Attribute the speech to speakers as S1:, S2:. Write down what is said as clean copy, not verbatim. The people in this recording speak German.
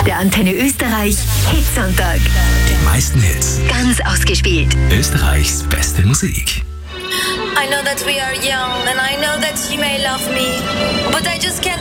S1: Der Antenne Österreich Hitsonntag.
S2: Die meisten Hits.
S1: Ganz ausgespielt.
S2: Österreichs beste Musik.
S3: I know that we are young and I know that you may love me, but I just can't